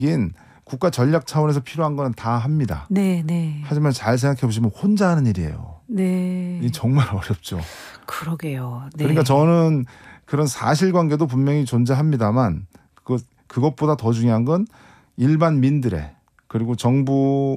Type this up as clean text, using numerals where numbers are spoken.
이긴 국가 전략 차원에서 필요한 거는 다 합니다. 네, 네. 하지만 잘 생각해 보시면 혼자 하는 일이에요. 네. 이 정말 어렵죠. 그러게요. 네. 그러니까 저는 그런 사실관계도 분명히 존재합니다만 그것보다 더 중요한 건 일반 민들의 그리고 정부